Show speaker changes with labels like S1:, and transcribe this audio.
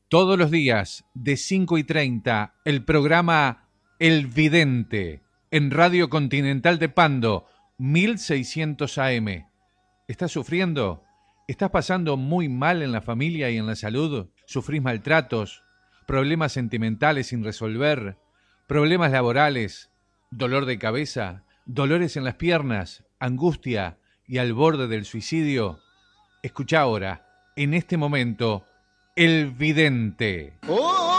S1: Todos los días de 5:30, el programa El Vidente en Radio Continental de Pando, 1600 AM. ¿Estás sufriendo? ¿Estás pasando muy mal en la familia y en la salud? ¿Sufrís maltratos? ¿Problemas sentimentales sin resolver? ¿Problemas laborales? ¿Dolor de cabeza? ¿Dolores en las piernas? ¿Angustia? ¿Y al borde del suicidio? Escucha ahora, en este momento, El Vidente.